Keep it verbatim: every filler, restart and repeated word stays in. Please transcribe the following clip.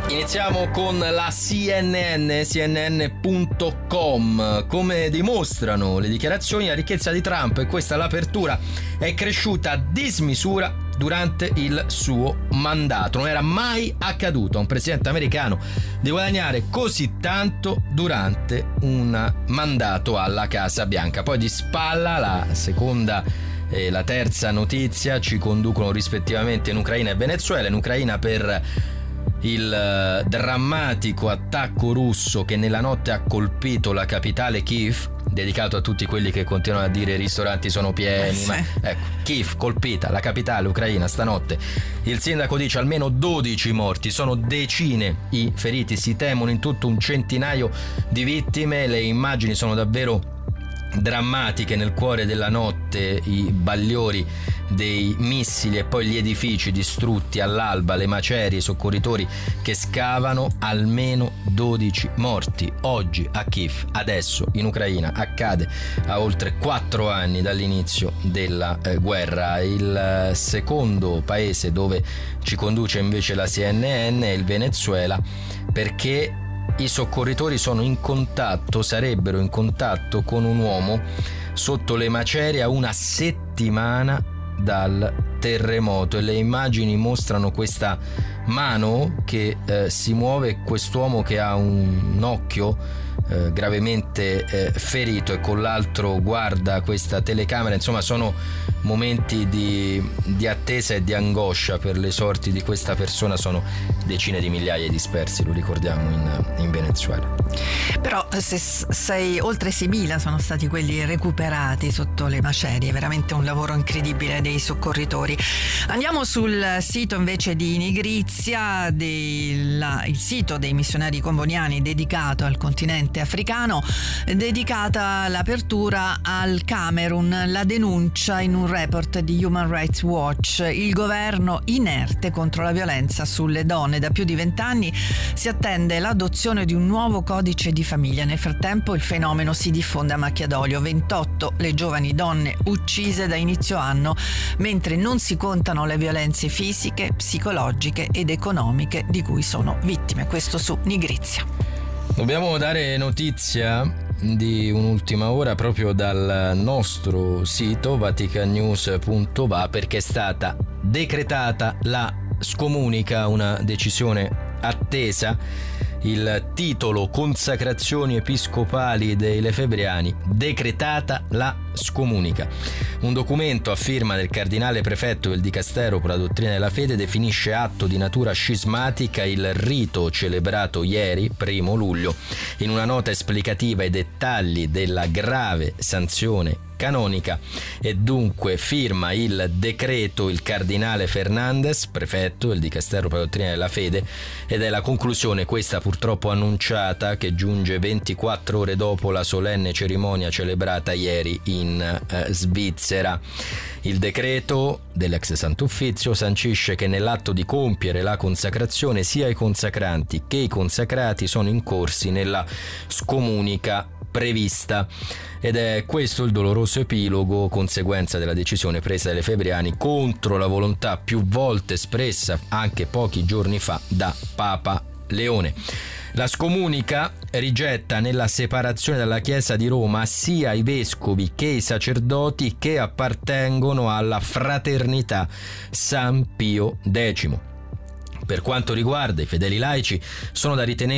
Iniziamo con la C N N, C N N punto com. Come dimostrano le dichiarazioni, la ricchezza di Trump, e questa l'apertura, è cresciuta a dismisura durante il suo mandato. Non era mai accaduto a un presidente americano di guadagnare così tanto durante un mandato alla Casa Bianca. Poi di spalla la seconda e la terza notizia ci conducono rispettivamente in Ucraina e Venezuela. In Ucraina per il drammatico attacco russo che nella notte ha colpito la capitale Kiev, dedicato a tutti quelli che continuano a dire i ristoranti sono pieni, eh sì. ma ecco, Kiev colpita, la capitale ucraina stanotte. Il sindaco dice almeno dodici morti, sono decine i feriti, si temono in tutto un centinaio di vittime. Le immagini sono davvero drammatiche. Nel cuore della notte i bagliori dei missili e poi gli edifici distrutti all'alba, le macerie, i soccorritori che scavano, almeno dodici morti oggi a Kiev, adesso in Ucraina, accade a oltre quattro anni dall'inizio della eh, guerra. Il eh, secondo paese dove ci conduce invece la C N N è il Venezuela, perché i soccorritori sono in contatto, sarebbero in contatto con un uomo sotto le macerie a una settimana dal terremoto, e le immagini mostrano questa mano che eh, si muove, quest'uomo che ha un occhio eh, gravemente eh, ferito e con l'altro guarda questa telecamera. Insomma, sono momenti di, di attesa e di angoscia per le sorti di questa persona. Sono decine di migliaia di dispersi, lo ricordiamo, in, in Venezuela. Però se sei, oltre seimila sono stati quelli recuperati sotto le macerie, veramente un lavoro incredibile dei soccorritori. Andiamo sul sito invece di Nigrizia, della, il sito dei missionari comboniani dedicato al continente africano, dedicata l'apertura al Camerun, la denuncia in un report di Human Rights Watch. Il governo inerte contro la violenza sulle donne. Da più di vent'anni si attende l'adozione di un nuovo codice di famiglia. Nel frattempo il fenomeno si diffonde a macchia d'olio. ventotto le giovani donne uccise da inizio anno, mentre non si contano le violenze fisiche, psicologiche ed economiche di cui sono vittime. Questo su Nigrizia. Dobbiamo dare notizia di un'ultima ora proprio dal nostro sito vatican news punto va, perché è stata decretata la scomunica, una decisione attesa. Il titolo Consacrazioni episcopali dei Lefebvriani, decretata la scomunica. Un documento a firma del cardinale prefetto del Dicastero per la dottrina della fede definisce atto di natura scismatica il rito celebrato ieri, primo luglio. In una nota esplicativa i dettagli della grave sanzione canonica, e dunque firma il decreto il cardinale Fernandez, prefetto del Dicastero per la dottrina della fede, ed è la conclusione, questa purtroppo annunciata, che giunge ventiquattro ore dopo la solenne cerimonia celebrata ieri in eh, Svizzera. Il decreto dell'ex Sant'Uffizio sancisce che nell'atto di compiere la consacrazione sia i consacranti che i consacrati sono incorsi nella scomunica prevista, ed è questo il doloroso epilogo, conseguenza della decisione presa dai Lefebvriani contro la volontà più volte espressa anche pochi giorni fa da Papa Leone. La scomunica rigetta nella separazione dalla Chiesa di Roma sia i vescovi che i sacerdoti che appartengono alla fraternità San Pio X. Per quanto riguarda i fedeli laici, sono da ritenere